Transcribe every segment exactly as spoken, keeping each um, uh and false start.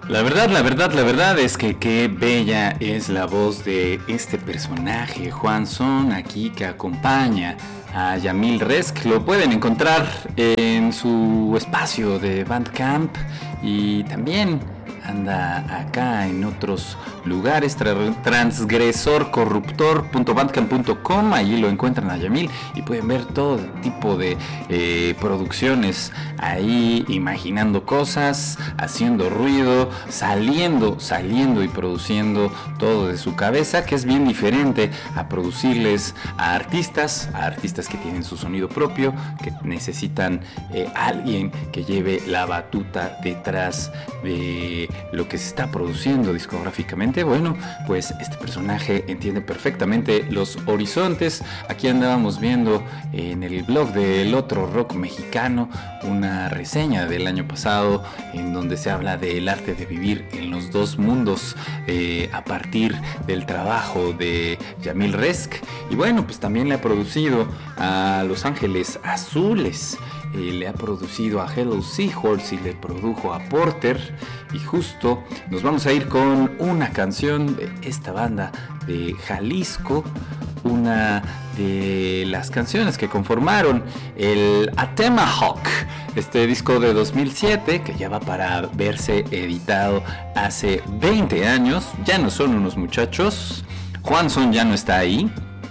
La verdad, la verdad, la verdad es que qué bella es la voz de este personaje, Juan Son, aquí que acompaña a Yamil Resk. Lo pueden encontrar en su espacio de Bandcamp y también anda acá en otros lugares, tra- transgresor corruptor punto bandcamp punto com. Allí lo encuentran a Yamil y pueden ver todo tipo de eh, producciones ahí, imaginando cosas, haciendo ruido, saliendo, saliendo y produciendo todo de su cabeza, que es bien diferente a producirles a artistas, a artistas que tienen su sonido propio, que necesitan eh, alguien que lleve la batuta detrás de lo que se está produciendo discográficamente. Bueno, pues este personaje entiende perfectamente los horizontes. Aquí andábamos viendo en el blog del Otro Rock Mexicano una reseña del año pasado en donde se habla del arte de vivir en los dos mundos eh, a partir del trabajo de Yamil Resk. Y bueno, pues también le ha producido a Los Ángeles Azules, eh, le ha producido a Hello Seahorse y le produjo a Porter. Y justo nos vamos a ir con una canción de esta banda de Jalisco, una de las canciones que conformaron el Atemahawk, este disco de dos mil siete que ya va para verse editado hace veinte años. Ya no son unos muchachos, Juan Son ya no está ahí.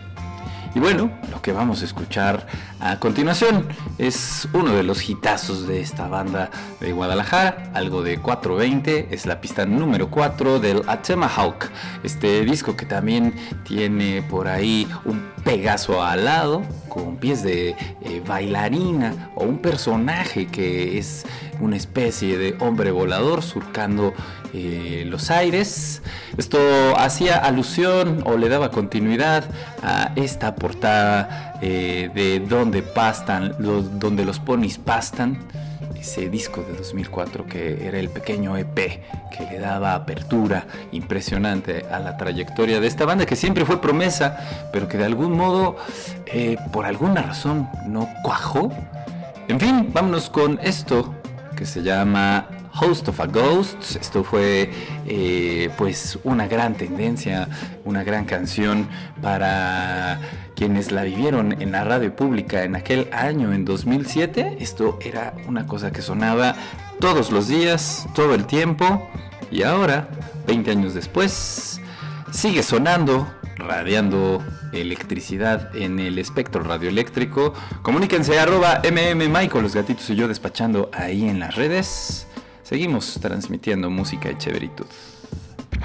Y bueno, lo que vamos a escuchar a continuación es uno de los hitazos de esta banda de Guadalajara, algo de cuatrocientos veinte, es la pista número cuatro del Atemahawk, este disco que también tiene por ahí un Pegaso alado con pies de eh, bailarina, o un personaje que es una especie de hombre volador surcando eh, los aires. Esto hacía alusión o le daba continuidad a esta portada eh, de Donde pastan, los, donde los ponis pastan, ese disco de dos mil cuatro que era el pequeño E P que le daba apertura impresionante a la trayectoria de esta banda, que siempre fue promesa, pero que de algún modo, eh, por alguna razón, no cuajó. En fin, vámonos con esto que se llama Host of a Ghost. Esto fue eh, pues una gran tendencia, una gran canción para quienes la vivieron en la radio pública en aquel año, en dos mil siete. Esto era una cosa que sonaba todos los días, todo el tiempo, y ahora, veinte años después, sigue sonando, radiando electricidad en el espectro radioeléctrico. Comuníquense arroba mmmy con los gatitos y yo despachando ahí en las redes. Seguimos transmitiendo música y chéveritud.